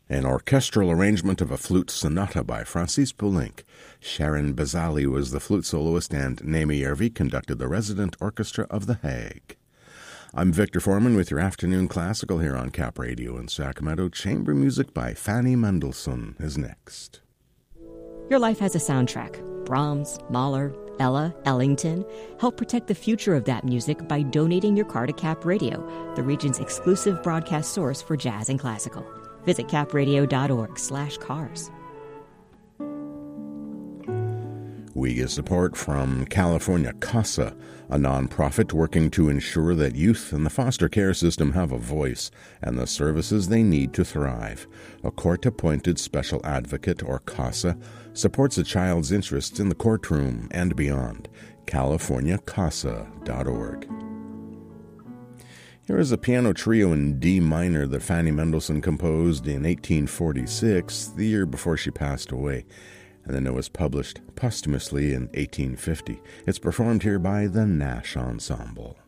An orchestral arrangement of a flute sonata by Francis Poulenc. Sharon Bazali was the flute soloist and Naomi Järvi conducted the resident orchestra of The Hague. I'm Victor Foreman with your afternoon classical here on Cap Radio in Sacramento. Chamber music by Fanny Mendelssohn is next. Your life has a soundtrack. Brahms, Mahler, Ella, Ellington. Help protect the future of that music by donating your car to Cap Radio, the region's exclusive broadcast source for jazz and classical. Visit capradio.org/cars. We get support from California CASA, a nonprofit working to ensure that youth in the foster care system have a voice and the services they need to thrive. A court-appointed special advocate, or CASA, supports a child's interests in the courtroom and beyond. CaliforniaCASA.org. Here is a piano trio in D minor that Fanny Mendelssohn composed in 1846, the year before she passed away, and then it was published posthumously in 1850. It's performed here by the Nash Ensemble.